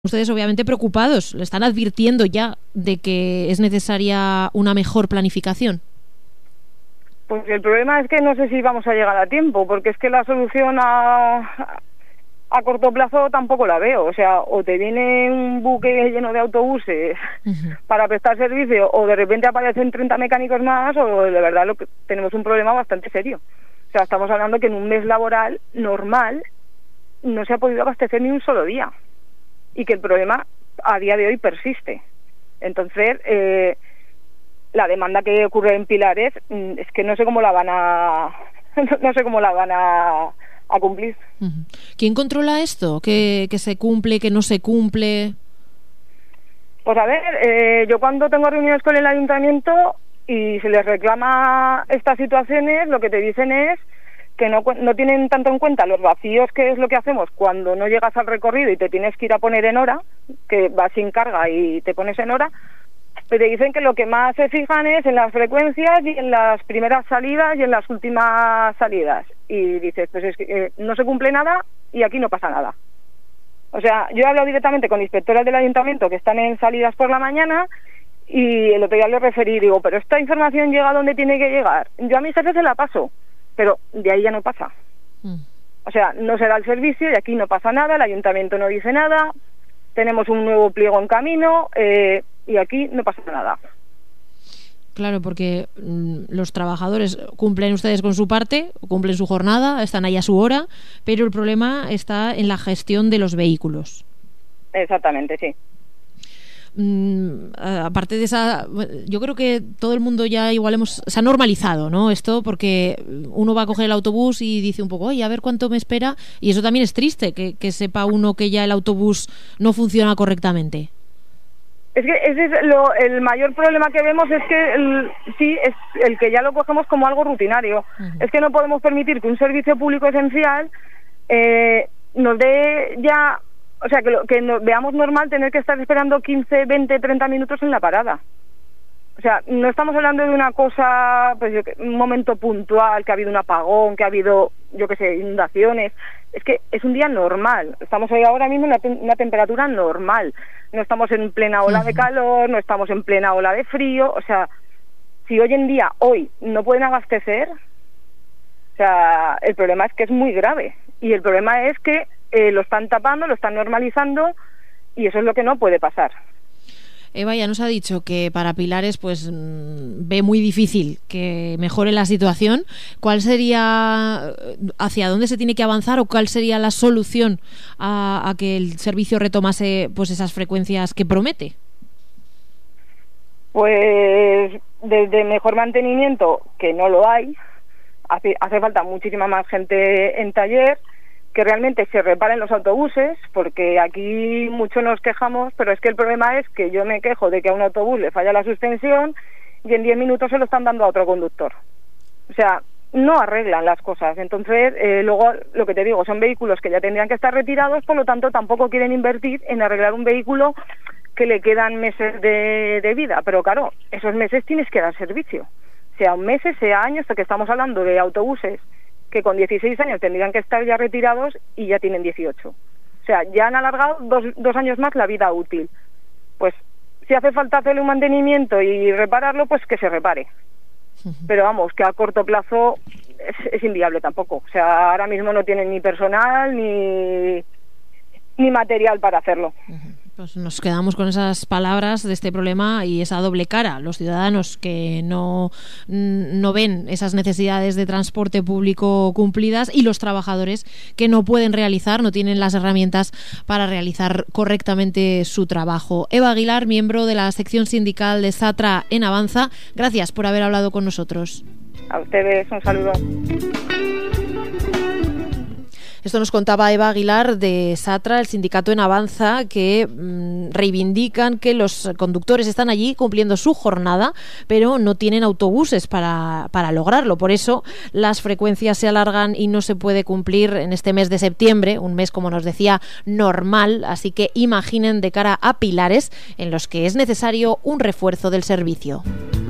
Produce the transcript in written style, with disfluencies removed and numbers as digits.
Ustedes obviamente preocupados, le están advirtiendo ya de que es necesaria una mejor planificación. Pues el problema es que no sé si vamos a llegar a tiempo, porque es que la solución a corto plazo tampoco la veo. O sea, o te viene un buque lleno de autobuses para prestar servicio, o de repente aparecen 30 mecánicos más, o de verdad tenemos un problema bastante serio. O sea, estamos hablando que en un mes laboral normal no se ha podido abastecer ni un solo día, y que el problema a día de hoy persiste. Entonces, la demanda que ocurre en Pilares es que no sé cómo la van a cumplir. ¿Quién controla esto? ¿Que se cumple, que no se cumple? Pues a ver, yo cuando tengo reuniones con el ayuntamiento y se les reclama estas situaciones, lo que te dicen es que no tienen tanto en cuenta los vacíos, que es lo que hacemos cuando no llegas al recorrido y te tienes que ir a poner en hora, que vas sin carga y te pones en hora, pero te dicen que lo que más se fijan es en las frecuencias y en las primeras salidas y en las últimas salidas. Y dices, pues es que no se cumple nada y aquí no pasa nada. O sea, yo he hablado directamente con inspectoras del ayuntamiento que están en salidas por la mañana, y el otro día le referí, digo, pero esta información llega donde tiene que llegar. Yo a mis jefes se la paso, pero de ahí ya no pasa. O sea, no se da el servicio y aquí no pasa nada, el ayuntamiento no dice nada, tenemos un nuevo pliego en camino y aquí no pasa nada. Claro, porque los trabajadores cumplen ustedes con su parte, cumplen su jornada, están ahí a su hora, pero el problema está en la gestión de los vehículos. Exactamente, sí. Aparte de esa, yo creo que todo el mundo ya igual se ha normalizado, ¿no? Esto, porque uno va a coger el autobús y dice un poco, oye, a ver cuánto me espera, y eso también es triste, que sepa uno que ya el autobús no funciona correctamente. Es que ese es el mayor problema que vemos, es que es el que ya lo cogemos como algo rutinario. Es que no podemos permitir que un servicio público esencial nos dé ya. O sea, que veamos normal tener que estar esperando 15, 20, 30 minutos en la parada. O sea, no estamos hablando de una cosa, pues un momento puntual, que ha habido un apagón, que ha habido, yo qué sé, inundaciones. Es que es un día normal. Estamos ahí ahora mismo en una temperatura normal. No estamos en plena ola de calor, no estamos en plena ola de frío. O sea, si hoy no pueden abastecer, o sea, el problema es que es muy grave. Y el problema es que lo están tapando, lo están normalizando, y eso es lo que no puede pasar. Eva ya nos ha dicho que para Pilares pues ve muy difícil que mejore la situación. ¿Cuál sería, hacia dónde se tiene que avanzar, o cuál sería la solución a que el servicio retomase pues esas frecuencias que promete? Pues desde mejor mantenimiento, que no lo hay, hace falta muchísima más gente en taller, que realmente se reparen los autobuses, porque aquí mucho nos quejamos, pero es que el problema es que yo me quejo de que a un autobús le falla la suspensión y en 10 minutos se lo están dando a otro conductor. O sea, no arreglan las cosas. Entonces, luego, lo que te digo, son vehículos que ya tendrían que estar retirados, por lo tanto tampoco quieren invertir en arreglar un vehículo que le quedan meses de vida. Pero claro, esos meses tienes que dar servicio. Sea meses, sea años, porque estamos hablando de autobuses que con 16 años tendrían que estar ya retirados y ya tienen 18. O sea, ya han alargado dos años más la vida útil. Pues si hace falta hacerle un mantenimiento y repararlo, pues que se repare. Pero vamos, que a corto plazo es inviable tampoco. O sea, ahora mismo no tienen ni personal ni material para hacerlo. Pues nos quedamos con esas palabras de este problema y esa doble cara. Los ciudadanos que no ven esas necesidades de transporte público cumplidas, y los trabajadores que no pueden realizar, no tienen las herramientas para realizar correctamente su trabajo. Eva Aguilar, miembro de la sección sindical de Satra en Avanza, gracias por haber hablado con nosotros. A ustedes un saludo. Esto nos contaba Eva Aguilar de Satra, el sindicato en Avanza, que reivindican que los conductores están allí cumpliendo su jornada, pero no tienen autobuses para lograrlo. Por eso las frecuencias se alargan y no se puede cumplir en este mes de septiembre, un mes, como nos decía, normal. Así que imaginen de cara a Pilares, en los que es necesario un refuerzo del servicio.